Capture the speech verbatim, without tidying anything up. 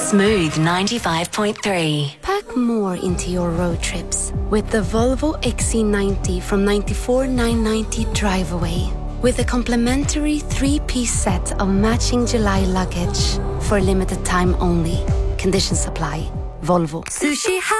Smooth ninety-five point three. Pack more into your road trips with the Volvo X C ninety from ninety-four thousand nine hundred ninety drive away. With a complimentary three-piece set of matching July luggage for limited time only. Conditions apply. Volvo. Sushi